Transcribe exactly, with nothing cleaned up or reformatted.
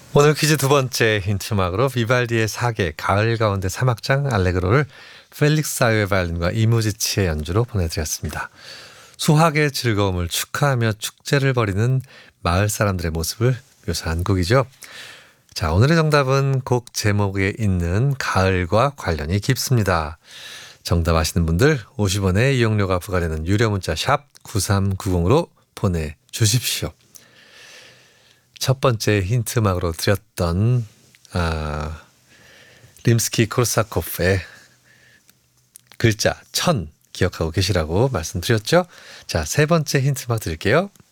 오늘 퀴즈 두 번째 힌트막으로 비발디의 사계 가을 가운데 사막장 알레그로를 펠릭스 아유의 바이올린과 이무지치의 연주로 보내드렸습니다. 수학의 즐거움을 축하하며 축제를 벌이는 마을 사람들의 모습을 묘사한 곡이죠. 자, 오늘의 정답은 곡 제목에 있는 가을과 관련이 깊습니다. 정답 아시는 분들 오십 원의 이용료가 부과되는 유료 문자 샵 구삼구공으로 보내주십시오. 첫 번째 힌트막으로 드렸던 아, 림스키 코르사코프의 글자 천 기억하고 계시라고 말씀드렸죠. 자, 세 번째 힌트막 드릴게요.